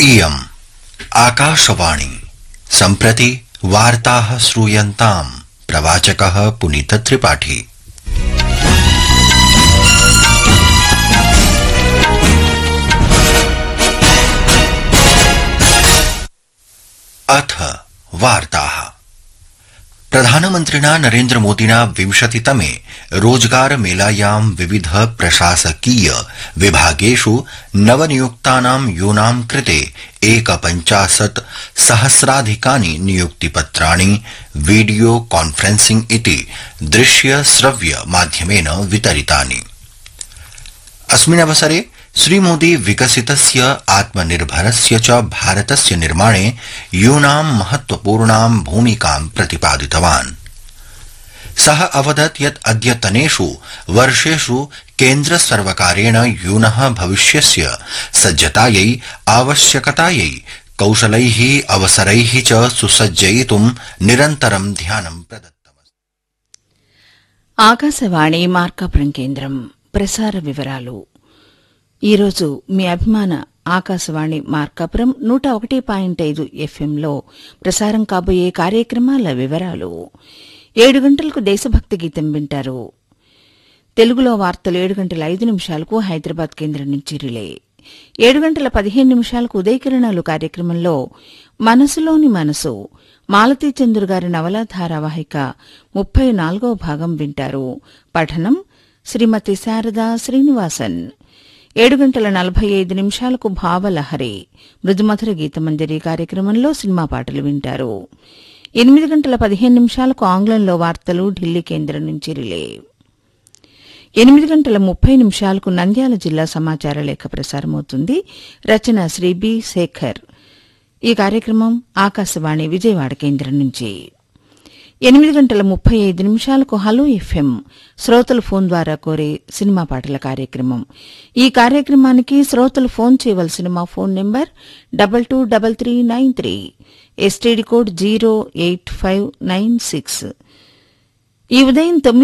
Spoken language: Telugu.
इयम् आकाशवाणी सम्प्रति वार्ताः श्रूयन्ताम् प्रवाचकः पुनीत त्रिपाठी। अथ वार्ताः। प्रधानमन्त्रिणा नरेन्द्र मोदिना 20तमे रोजगार मेलायां विविध प्रशासकीय विभागेषु नवनियुक्तानां यूनां कृते 51,000 नियुक्तिपत्राणि वीडियो कॉन्फ्रेंसिंग इति दृश्य श्रव्य माध्यमेन वितरितानि। अस्मिन् अवसरे श्रीमोदी विकसितस्य आत्मनिर्भरस्य च भारतस्य निर्माणे यूनां महत्वपूर्णां भूमिकां प्रतिपादितवान्। सः अवदत् यत् अद्यतनेषु वर्षेषु केन्द्र सर्वकारेण यूनः भविष्यस्य सज्जतायै आवश्यकतायै कौशलैः अवसरैः च सुसज्जयितुं निरन्तरं ध्यानं प्रदत्तमस्ति। ఆకాశవాణి మార్కాపురం కేంద్రం ప్రసార వివరాలు. ఈరోజు మీ అభిమాన ఆకాశవాణి మార్కాపురం 101.5 ఎఫ్ఎంలో ప్రసారం కాబోయే కార్యక్రమాల వివరాలు. 7 గంటలకు దేశభక్తి గీతం వింటారు. తెలుగులో వార్తలు 7:05 హైదరాబాద్ కేంద్రం నుంచి రిలే. 7:15 ఉదయకిరణాలు కార్యక్రమంలో మనసులోని మనసు మాలతీ చంద్రు గారి నవలా ధారావాహిక 34వ భాగం వింటారు. పఠనం శ్రీమతి శారదా శ్రీనివాసన్. 7:45 భావలహరి మృదుమధుర గీతమంజరి కార్యక్రమంలో సినిమా పాటలు వింటారు. 8:15 ఆంగ్లంలో వార్తలు ఢిల్లీ కేంద్రం నుంచి రిలే. 8:30 నంద్యాల జిల్లా సమాచార లేఖ ప్రసారమవుతుంది. రచన శ్రీ బి శేఖర్. ఈ కార్యక్రమం ఆకాశవాణి విజయవాడ కేంద్రం నుంచి. 8:35 హలో ఎఫ్ఎం శ్రోతలు ఫోన్ ద్వారా కోరే సినిమా పాటల కార్యక్రమం. ఈ కార్యక్రమానికి శ్రోతలు ఫోన్ చేయవలసిన మా ఫోన్ నెంబర్ 223393 ఎస్టీడీ కోడ్ 08596. ఈ ఉదయం 9